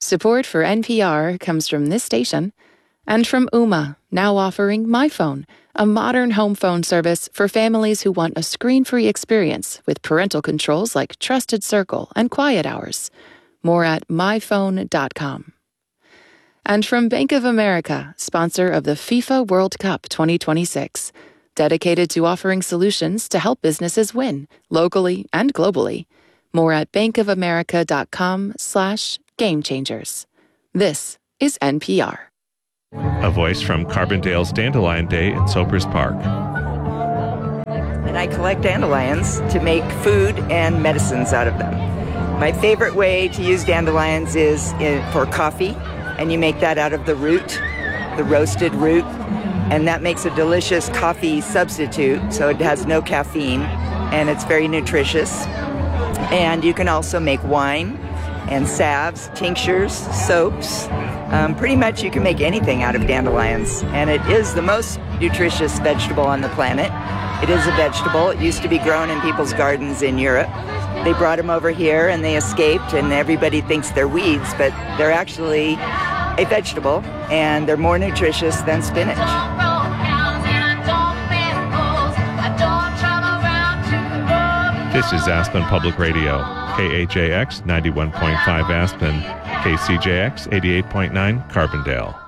Support for NPR comes from this station and from Ooma, now offering MyPhone, a modern home phone service for families who want a screen-free experience with parental controls like Trusted Circle and Quiet Hours. More at myphone.com. And from Bank of America, sponsor of the FIFA World Cup 2026, dedicated to offering solutions to help businesses win, locally and globally. More at bankofamerica.com/gamechangers. This is NPR. A voice from Carbondale's Dandelion Day in Soapers Park. And I collect dandelions to make food and medicines out of them. My favorite way to use dandelions is for coffee, and you make that out of the root, the roasted root, and that makes a delicious coffee substitute, so it has no caffeine, and it's very nutritious. And you can also make wine and salves, tinctures, soaps. Pretty much you can make anything out of dandelions, and it is the most nutritious vegetable on the planet. It is a vegetable. It used to be grown in people's gardens in Europe. They brought them over here and they escaped, and everybody thinks they're weeds, but they're actually a vegetable, and they're more nutritious than spinach. This is Aspen Public Radio, KHAX 91.5 Aspen, KCJX 88.9 Carbondale.